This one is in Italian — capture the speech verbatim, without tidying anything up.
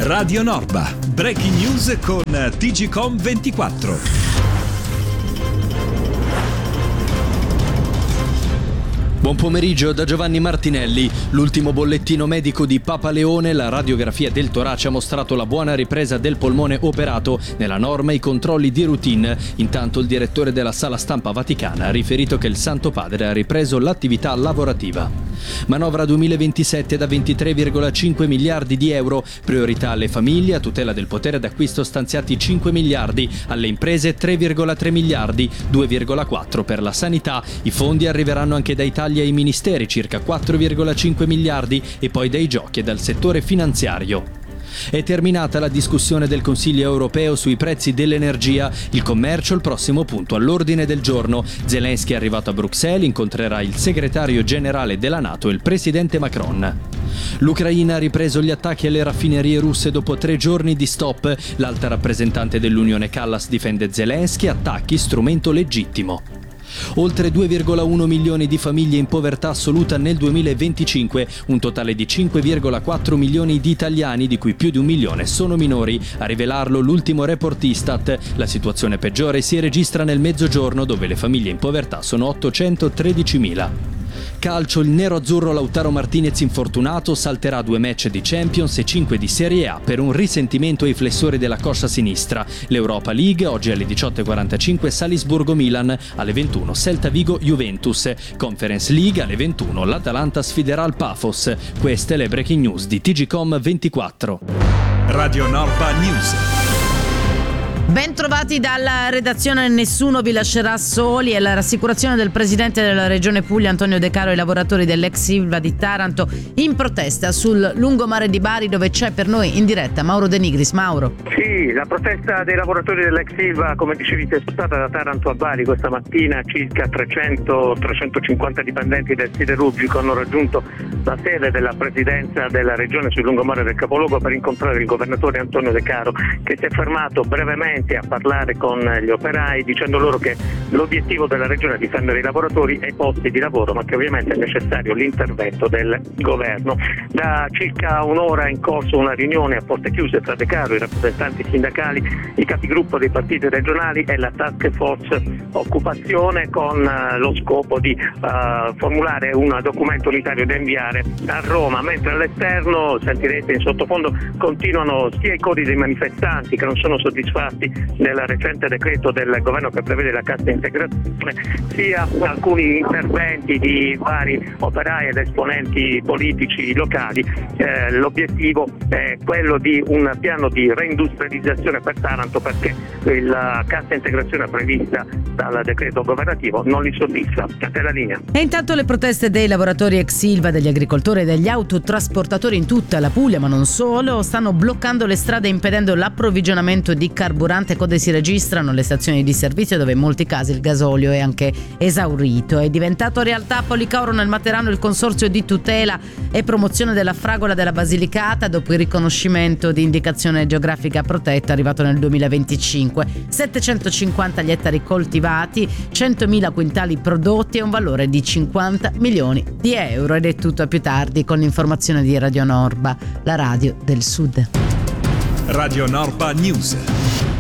Radio Norba, breaking news con T G C O M ventiquattro. Buon pomeriggio da Giovanni Martinelli. L'ultimo bollettino medico di Papa Leone, la radiografia del torace ha mostrato la buona ripresa del polmone operato, nella norma i controlli di routine. Intanto il direttore della Sala Stampa Vaticana ha riferito che il Santo Padre ha ripreso l'attività lavorativa. Manovra duemilaventisette da ventitré virgola cinque miliardi di euro, priorità alle famiglie, a tutela del potere d'acquisto stanziati cinque miliardi, alle imprese tre virgola tre miliardi, due virgola quattro per la sanità. I fondi arriveranno anche dai tagli ai ministeri, circa quattro virgola cinque miliardi, e poi dai giochi e dal settore finanziario. È terminata la discussione del Consiglio europeo sui prezzi dell'energia. Il commercio il prossimo punto all'ordine del giorno. Zelensky è arrivato a Bruxelles, incontrerà il segretario generale della NATO e il presidente Macron. L'Ucraina ha ripreso gli attacchi alle raffinerie russe dopo tre giorni di stop. L'alta rappresentante dell'Unione Kallas difende Zelensky, attacchi strumento legittimo. Oltre due virgola uno milioni di famiglie in povertà assoluta nel duemilaventicinque, un totale di cinque virgola quattro milioni di italiani, di cui più di un milione sono minori. A rivelarlo l'ultimo report Istat. La situazione peggiore si registra nel Mezzogiorno, dove le famiglie in povertà sono ottocentotredicimila. Calcio, il nero-azzurro Lautaro Martinez infortunato salterà due match di Champions e cinque di Serie A per un risentimento ai flessori della coscia sinistra. L'Europa League oggi alle diciotto e quarantacinque Salisburgo-Milan, alle ventuno Celta Vigo-Juventus. Conference League alle ventuno l'Atalanta sfiderà il Pafos. Queste le breaking news di T G C O M ventiquattro. Radio Norba News. Ben trovati dalla redazione. Nessuno vi lascerà soli. È la rassicurazione del presidente della regione Puglia Antonio De Caro ai lavoratori dell'ex Ilva di Taranto in protesta sul lungomare di Bari, dove c'è per noi in diretta Mauro De Nigris. Mauro. Sì, la protesta dei lavoratori dell'ex Ilva, come dicevi, è spostata da Taranto a Bari questa mattina. Circa trecento trecentocinquanta dipendenti del siderurgico hanno raggiunto la sede della presidenza della regione sul lungomare del capoluogo per incontrare il governatore Antonio De Caro, che si è fermato brevemente a parlare con gli operai, dicendo loro che l'obiettivo della regione è difendere i lavoratori e i posti di lavoro, ma che ovviamente è necessario l'intervento del governo. Da circa un'ora è in corso una riunione a porte chiuse tra De Caro, i rappresentanti sindacali, i capigruppo dei partiti regionali e la task force occupazione, con uh, lo scopo di uh, formulare un documento unitario da inviare a Roma, mentre all'esterno, sentirete in sottofondo, continuano sia i cori dei manifestanti che non sono soddisfatti del recente decreto del governo che prevede la cassa integrazione, sia alcuni interventi di vari operai ed esponenti politici locali. Eh, l'obiettivo è quello di un piano di reindustrializzazione per Taranto, perché la cassa integrazione prevista dal decreto governativo non li soddisfa. A te la linea. E intanto le proteste dei lavoratori ex Ilva, degli agricoltori e degli autotrasportatori in tutta la Puglia, ma non solo, stanno bloccando le strade, impedendo l'approvvigionamento di carburante. Code si registrano alle stazioni di servizio, dove in molti casi il gasolio è anche esaurito. È diventato realtà a Policauro nel Materano il consorzio di tutela e promozione della fragola della Basilicata, dopo il riconoscimento di indicazione geografica protetta arrivato nel duemilaventicinque. settecentocinquanta gli ettari coltivati, centomila quintali prodotti e un valore di cinquanta milioni di euro. Ed è tutto, a più tardi con l'informazione di Radio Norba, la radio del Sud. Radio Norba News.